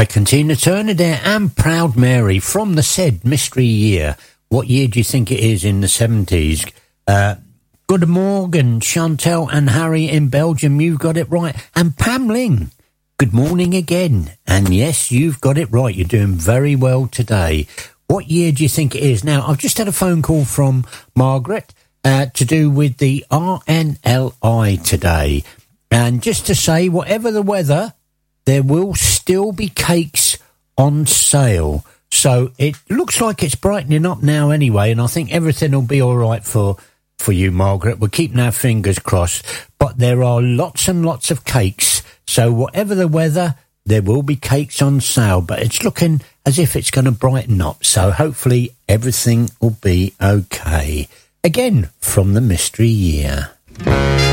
Icon Tina Turner there and Proud Mary from the said mystery year. What year do you think it is in the 70s? Good morning, Chantel and Harry in Belgium. You've got it right. And Pam Ling, good morning again. And yes, you've got it right. You're doing very well today. What year do you think it is? Now, I've just had a phone call from Margaret to do with the RNLI today. And just to say, whatever the weather, there will still be cakes on sale. So it looks like it's brightening up now anyway, and I think everything will be all right for you, Margaret. We're keeping our fingers crossed. But there are lots and lots of cakes. So whatever the weather, there will be cakes on sale. But it's looking as if it's going to brighten up. So hopefully everything will be okay. Again, from the mystery year.